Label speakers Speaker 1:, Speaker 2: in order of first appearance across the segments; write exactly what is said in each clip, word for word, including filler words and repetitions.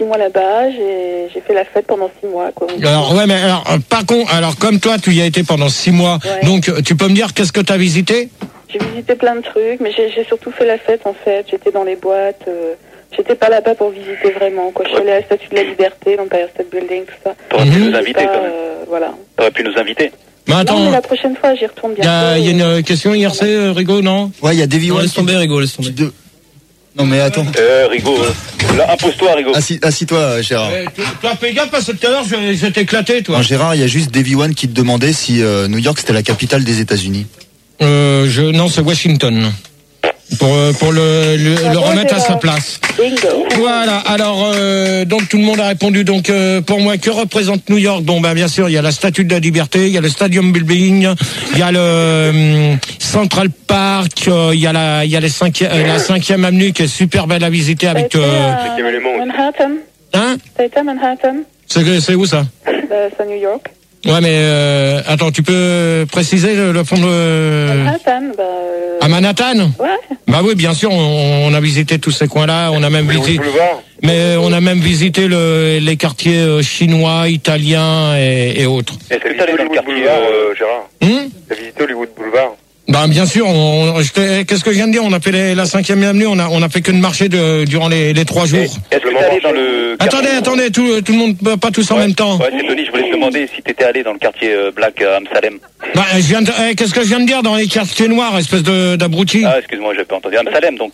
Speaker 1: six mois là-bas, j'ai, j'ai fait la fête pendant six mois, quoi.
Speaker 2: Alors, ouais, mais alors, euh, par contre, alors, comme toi, tu y as été pendant six mois,
Speaker 1: Ouais.
Speaker 2: donc, euh, tu peux me dire qu'est-ce que tu as visité?
Speaker 1: J'ai visité plein de trucs, mais j'ai, j'ai surtout fait la fête, en fait. J'étais dans les boîtes, euh, j'étais pas là-bas pour visiter vraiment, quoi. Je suis allée à la Statue de la Liberté, l'Empire State Building, tout ça.
Speaker 3: T'aurais pu
Speaker 2: Mhm.
Speaker 3: nous inviter,
Speaker 1: Pas,
Speaker 3: quand même.
Speaker 1: euh, voilà.
Speaker 3: T'aurais pu nous inviter.
Speaker 2: Mais attends,
Speaker 1: Non, mais la prochaine fois, j'y retourne
Speaker 2: il y
Speaker 1: bientôt.
Speaker 2: a, y a une euh, question I R C, euh, Rigo, non?
Speaker 4: Ouais, il y a Davy
Speaker 5: Non,
Speaker 4: One.
Speaker 5: laisse tomber, Rigo, laisse tomber.
Speaker 4: De... Non, mais attends.
Speaker 3: Euh, Rigo, euh, là, impose-toi, Rigo.
Speaker 4: Assis, assis-toi, Gérard.
Speaker 2: Ouais, tu- toi, fais gaffe, parce que tout à l'heure, je, je vais t'éclater, toi.
Speaker 4: Non, Gérard, il y a juste Davy One qui te demandait si euh, New York c'était la capitale des États-Unis.
Speaker 2: Euh, je, non, c'est Washington. Pour, euh, pour le, le,
Speaker 1: Ah
Speaker 2: le
Speaker 1: bon,
Speaker 2: remettre à
Speaker 1: Gérard.
Speaker 2: sa place.
Speaker 1: Bingo.
Speaker 2: Voilà, alors euh, donc tout le monde a répondu. Donc euh, pour moi, que représente New York? Bon, ben bien sûr, il y a la Statue de la Liberté, il y a le Stadium Building, il y a le euh, Central Park, euh, il y a la, il y a les cinqui- euh, la cinquième avenue qui est super belle à visiter
Speaker 1: T'as
Speaker 2: avec.
Speaker 1: été
Speaker 2: Euh,
Speaker 1: à
Speaker 3: Cinquième élément aussi.
Speaker 1: Manhattan?
Speaker 2: hein
Speaker 1: T'as été à Manhattan?
Speaker 2: C'est, c'est où ça?
Speaker 1: Bah, c'est à New York.
Speaker 2: Ouais, mais euh, attends, tu peux préciser le, le fond de
Speaker 1: Manhattan, bah... euh,
Speaker 2: à Manhattan?
Speaker 1: Ouais.
Speaker 2: Bah oui, bien sûr, on, on a visité tous ces coins-là, on a même visité.
Speaker 3: Boulevard.
Speaker 2: Mais on a même visité le, les quartiers euh, chinois, italiens et, et autres.
Speaker 3: Est-ce que t'es allé dans le quartier, euh, Gérard?
Speaker 2: Hum
Speaker 3: T'as visité Hollywood Boulevard?
Speaker 2: Ben bien sûr. On, on- je t'ai- qu'est-ce que je viens de dire? On a fait les- la cinquième avenue. On a on a fait que de marcher de, durant les, les trois jours.
Speaker 3: Est-ce que t'es allé dans le
Speaker 2: Attendez,
Speaker 3: quartier-
Speaker 2: attendez, tout, tout le monde, pas tous en
Speaker 3: Ouais.
Speaker 2: même temps.
Speaker 3: Ouais, c'est Tony, je voulais te demander si t'étais allé dans le quartier euh, Black à Amsterdam.
Speaker 2: Ben, je viens de- eh, qu'est-ce que je viens de dire dans les quartiers noirs, espèce de d'abruti?
Speaker 3: Ah, excuse-moi, j'ai pas entendu. Amsterdam, donc.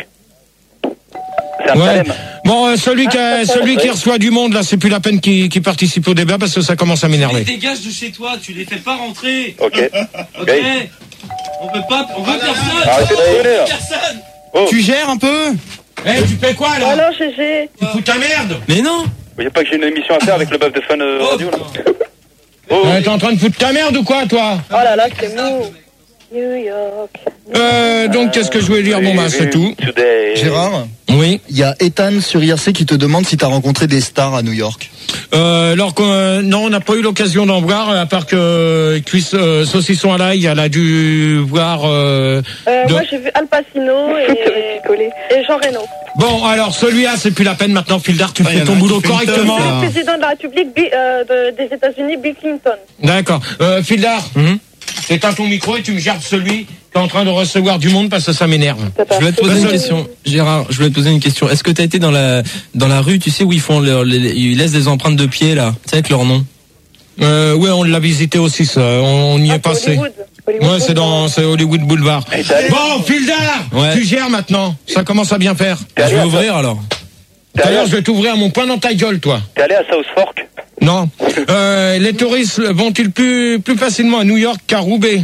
Speaker 3: C'est
Speaker 2: Ouais.
Speaker 3: Amsterdam.
Speaker 2: Bon, euh, celui qui a- celui qui reçoit du monde là, c'est plus la peine qu'il qu'il participe au débat parce que ça commence à m'énerver.
Speaker 5: Dégage de chez toi, tu les fais pas rentrer.
Speaker 3: Ok.
Speaker 5: Ok. On peut pas, on veut personne.
Speaker 3: Arrêtez de rigoler, là.
Speaker 5: Personne.
Speaker 3: Oh.
Speaker 4: Tu gères un peu?
Speaker 2: Eh, tu fais quoi là?
Speaker 1: Alors, G G.
Speaker 2: Tu fous ta merde?
Speaker 5: Mais non.
Speaker 3: Il n'y a pas que j'ai une émission à faire avec le bœuf de fun euh, radio, là. Oh.
Speaker 2: Ouais, t'es en train de foutre ta merde ou quoi, toi?
Speaker 1: Oh là là, c'est mou. New York.
Speaker 2: Euh, donc qu'est-ce que je voulais dire? Bon bah c'est tout.
Speaker 3: Today.
Speaker 4: Gérard,
Speaker 2: Oui.
Speaker 4: il y a Ethan sur I R C qui te demande si t'as rencontré des stars à New York.
Speaker 2: Euh, alors qu'on, euh, non, on n'a pas eu l'occasion d'en voir, à part que euh, cuisse euh, saucisson à l'ail, elle a dû voir. Euh,
Speaker 1: Euh,
Speaker 2: de-
Speaker 1: Moi, j'ai vu Al Pacino et, et Jean Reno.
Speaker 2: Bon, alors celui-là, c'est plus la peine maintenant, Fildar, tu
Speaker 4: Ah, y
Speaker 2: fais
Speaker 4: en
Speaker 2: ton
Speaker 4: a un
Speaker 2: boulot
Speaker 4: qui fait une
Speaker 2: correctement.
Speaker 4: teuf, là.
Speaker 1: Le président de la République Bi- euh, de- des États-Unis, Bill Clinton.
Speaker 2: D'accord. Euh, Fildar,
Speaker 4: Mhm.
Speaker 2: éteins ton micro et tu me gères celui qui est en train de recevoir du monde parce que ça m'énerve.
Speaker 1: T'as pas
Speaker 5: Je voulais te
Speaker 1: fait
Speaker 5: poser une
Speaker 1: de-
Speaker 5: question, Gérard. Je voulais te poser une question. Est-ce que t'as été dans la dans la rue, tu sais où ils font leur, les- ils laissent des empreintes de pied là, tu sais avec leur nom.
Speaker 2: Euh, ouais, on l'a visité aussi, ça. On, on y
Speaker 1: Ah,
Speaker 2: est passé.
Speaker 1: Hollywood. Hollywood
Speaker 2: Ouais, c'est dans c'est Hollywood Boulevard.
Speaker 3: Et t'es allé-
Speaker 2: Bon, Fildar,
Speaker 5: Ouais.
Speaker 2: tu gères maintenant. Ça commence à bien faire.
Speaker 3: T'es
Speaker 5: Je
Speaker 3: allé
Speaker 5: vais
Speaker 3: à-
Speaker 5: ouvrir alors.
Speaker 3: T'es
Speaker 2: Tout à
Speaker 3: allé,
Speaker 2: l'heure,
Speaker 3: à-
Speaker 2: je vais t'ouvrir mon poing dans ta gueule, toi.
Speaker 3: t'es allé à South Fork?
Speaker 2: Non. Euh, les touristes vont-ils plus, plus facilement à New York qu'à Roubaix?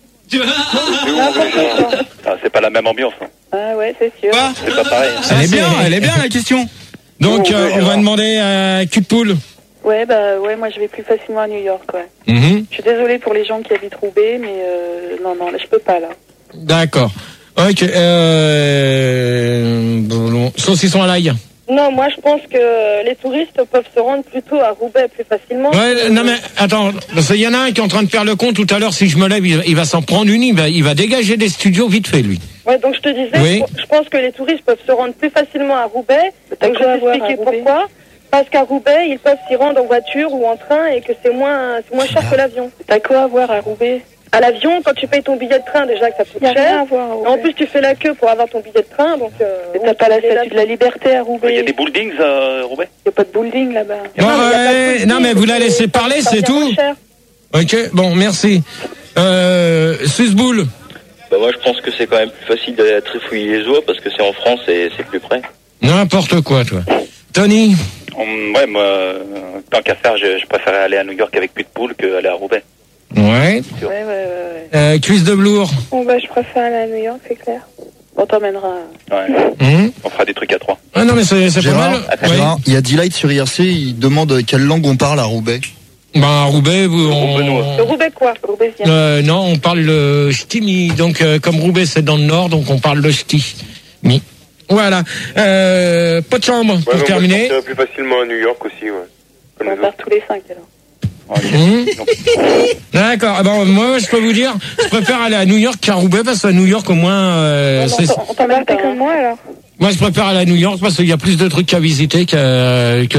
Speaker 3: Ah, c'est pas la même ambiance. Hein.
Speaker 1: Ah ouais, c'est sûr.
Speaker 5: Quoi?
Speaker 3: C'est pas pareil.
Speaker 4: Elle est bien, elle est bien la question.
Speaker 2: Donc,
Speaker 3: Oh,
Speaker 2: euh,
Speaker 3: ouais,
Speaker 2: on va
Speaker 3: Gérard.
Speaker 2: demander à cul de poule.
Speaker 1: Ouais, bah ouais, moi je vais plus facilement à New York, ouais.
Speaker 2: Mhm.
Speaker 1: Je suis désolée pour les gens qui habitent Roubaix, mais euh, non, non, là, je peux pas, là.
Speaker 2: D'accord. Ok. Euh... bon, saucisson à l'ail.
Speaker 1: Non, moi je pense que les touristes peuvent se rendre plutôt à Roubaix plus facilement.
Speaker 2: Ouais, non mais attends, parce qu'il y en a un qui est en train de faire le compte tout à l'heure. Si je me lève, il, il va s'en prendre une. Il va, il va dégager des studios vite fait, lui.
Speaker 1: Ouais, donc je te disais,
Speaker 2: Oui.
Speaker 1: je, je pense que les touristes peuvent se rendre plus facilement à Roubaix. Donc je
Speaker 6: quoi
Speaker 1: vais
Speaker 6: à voir
Speaker 1: t'expliquer
Speaker 6: à Roubaix
Speaker 1: pourquoi. Parce qu'à Roubaix, ils peuvent s'y rendre en voiture ou en train et que c'est moins, c'est moins cher que l'avion.
Speaker 6: T'as quoi à voir à Roubaix?
Speaker 1: À l'avion, quand tu payes ton billet de train, déjà que ça coûte
Speaker 6: Y a rien
Speaker 1: cher.
Speaker 6: à voir à
Speaker 1: Et
Speaker 6: Roubaix.
Speaker 1: en plus, tu fais la queue pour avoir ton billet de train, donc. Euh,
Speaker 6: Et
Speaker 1: où
Speaker 6: t'as pas la
Speaker 1: tu fais
Speaker 6: statue de la liberté à
Speaker 3: Il y a
Speaker 6: Roubaix?
Speaker 3: des buildings à Roubaix?
Speaker 6: Y a pas de building là-bas.
Speaker 2: Bon,
Speaker 1: Non, mais y a pas de
Speaker 2: ouais,
Speaker 1: building,
Speaker 2: non mais vous la
Speaker 1: donc,
Speaker 2: laissez
Speaker 1: euh,
Speaker 2: parler,
Speaker 1: ça
Speaker 2: c'est
Speaker 1: revient moins
Speaker 2: tout.
Speaker 1: cher.
Speaker 2: Ok. Bon, merci. Euh, Susboule.
Speaker 7: Bah moi je pense que c'est quand même plus facile d'aller à Trifouille-les-Oies parce que c'est en France et c'est plus près.
Speaker 2: N'importe quoi, toi. Tony.
Speaker 3: Hum, ouais, moi, euh, tant qu'à faire, je, je préférais aller à New York avec plus de poules qu'aller à Roubaix.
Speaker 2: Ouais.
Speaker 6: Ouais, ouais, ouais, ouais.
Speaker 2: Euh, cuisse de blour.
Speaker 6: Bon, bah, je préfère aller à New York, c'est clair.
Speaker 1: On t'emmènera.
Speaker 3: Ouais.
Speaker 2: Hum.
Speaker 3: On fera des trucs à trois.
Speaker 2: Ah non mais c'est c'est pas
Speaker 4: Gérard,
Speaker 2: mal. Ouais.
Speaker 4: Gérard, il y a Delight sur I R C, il demande quelle langue on parle à Roubaix.
Speaker 2: Ben à Roubaix, vous,
Speaker 3: Roubaix-Nois.
Speaker 1: Le
Speaker 2: on,
Speaker 1: Roubaix quoi?
Speaker 6: Roubaixien.
Speaker 2: euh, non, on parle le ch'timi. Donc euh, comme Roubaix c'est dans le nord, donc on parle le ch'ti. Mi. Voilà. Euh, pas de chambre pour terminer.
Speaker 3: plus facilement à New York aussi, ouais.
Speaker 1: On part tous les cinq alors.
Speaker 2: Hum. D'accord. Ah ben, moi, je peux vous dire, je préfère aller à New York qu'à Roubaix parce qu'à New York, au moins, euh,
Speaker 1: Non,
Speaker 2: c'est-
Speaker 1: on t'emmène
Speaker 6: T'es
Speaker 1: pas.
Speaker 6: comme moi alors?
Speaker 2: moi, je préfère aller à New York parce qu'il y a plus de trucs à visiter qu'à, que